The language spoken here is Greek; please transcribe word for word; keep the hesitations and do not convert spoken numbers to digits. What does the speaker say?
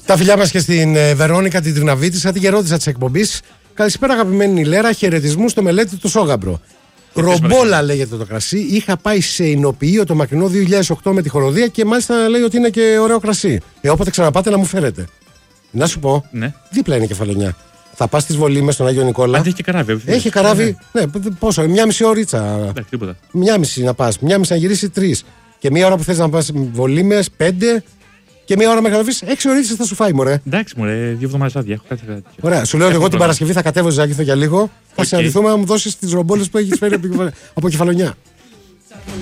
Τα φιλιά μας και στην ε, Βερόνικα την Τριναβίτισσα, τη γερόντισσα της εκπομπής. Καλησπέρα αγαπημένη Λέρα, χαιρετισμού στο μελέτη του Σόγαμπρο. Ρομπόλα λέγεται το κρασί. Είχα πάει σε εινοποιείο το μακρινό δύο χιλιάδες οκτώ με τη χοροδία και μάλιστα λέει ότι είναι και ωραίο κρασί. Ε, όποτε ξαναπάτε να μου φέρετε. Να σου πω, ναι. δίπλα είναι η Κεφαλονιά. Θα πας στις Βολήμες στον Άγιο Νικόλα. Αν έχει και καράβι. Έχει καράβι. Ναι, ναι πόσο, μια μισή ωρίτσα. Ναι, τίποτα. Μια μισή να πας, μια μισή να γυρίσει τρεις. Και μια ώρα που θες να πας Βολήμες, πέντε. Και μια ώρα μέχρι να βρεις έξι ωρίτσε θα σου φάει, μωρέ. Εντάξει, μωρέ, δύο εβδομάδες άδεια. Έχω κάτι τέτοιο. Ωραία, σου λέω ότι εγώ την Παρασκευή θα κατέβω Ζάκηθο για λίγο. Θα συναντηθούμε να μου δώσεις τις ρομπόλες που έχεις φέρει από Κεφαλονιά.